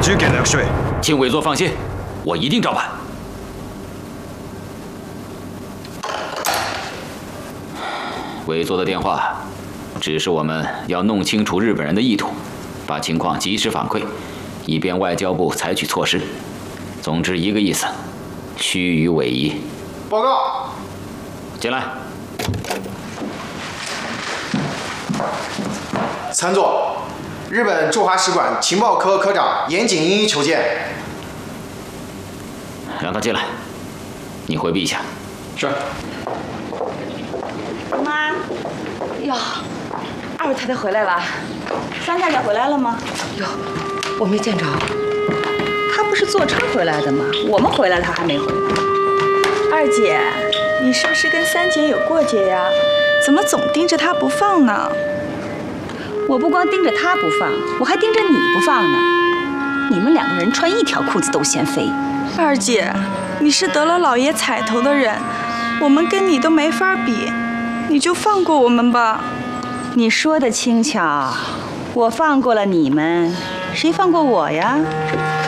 主見略說。 请委座放心，我一定照办。委座的电话，只是我们要弄清楚日本人的意图，把情况及时反馈，以便外交部采取措施。总之一个意思，须臾委夷。 报告。 进来。 参座，日本驻华使馆情报科科长岩井英一求见。 让他进来，你回避一下。 是。 妈，哟，二位太太回来了，三太太回来了吗？ 哟，我没见着。 她不是坐车回来的吗？我们回来她还没回来。 二姐，你是不是跟三姐有过节呀？怎么总盯着她不放呢？ 我不光盯着她不放，我还盯着你不放呢。你们两个人穿一条裤子都嫌肥。 二姐，你是得了老爷彩头的人，我们跟你都没法比，你就放过我们吧。 你说的轻巧，我放过了你们，谁放过我呀？